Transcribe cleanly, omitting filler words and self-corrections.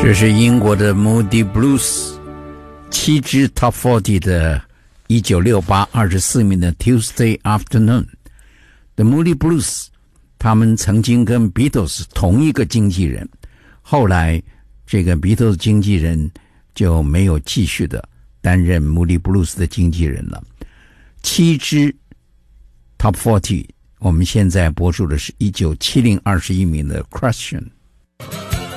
这是英国的 Moody Blues 7支 Top 40的1968 24名的 Tuesday Afternoon。 The Moody Blues 他们曾经跟 Beatles 同一个经纪人，后来这个 Beatles 经纪人就没有继续的担任 Moody Blues 的经纪人了。7支 Top 40， 我们现在播出的是1970 21名的 Question。